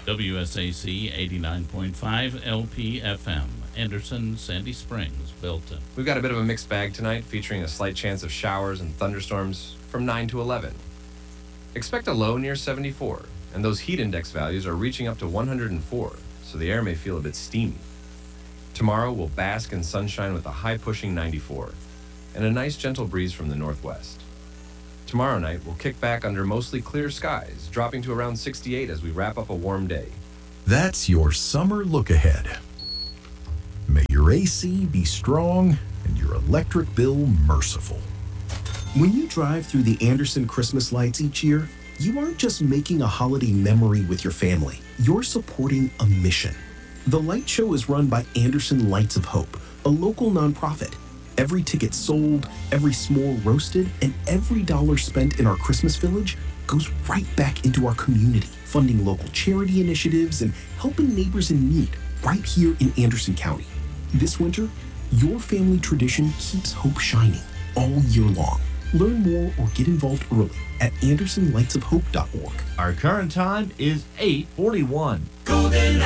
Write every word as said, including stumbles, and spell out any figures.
W S A C eighty-nine point five L P F M, Anderson, Sandy Springs, Belton. We've got a bit of a mixed bag tonight, featuring a slight chance of showers and thunderstorms from nine to eleven. Expect a low near seventy-four, and those heat index values are reaching up to one hundred four, so the air may feel a bit steamy. Tomorrow we'll bask in sunshine with a high pushing ninety-four, and a nice gentle breeze from the northwest. Tomorrow night we'll kick back under mostly clear skies, dropping to around sixty-eight as we wrap up a warm day. That's your summer look ahead. May your A C be strong and your electric bill merciful. When you drive through the Anderson Christmas lights each year, you aren't just making a holiday memory with your family. You're supporting a mission. The light show is run by Anderson Lights of Hope, a local nonprofit. Every ticket sold, every s'more roasted, and every dollar spent in our Christmas village goes right back into our community, funding local charity initiatives and helping neighbors in need right here in Anderson County. This winter, your family tradition keeps hope shining all year long. Learn more or get involved early at anderson lights of hope dot org. Our current time is eight forty-one. Golden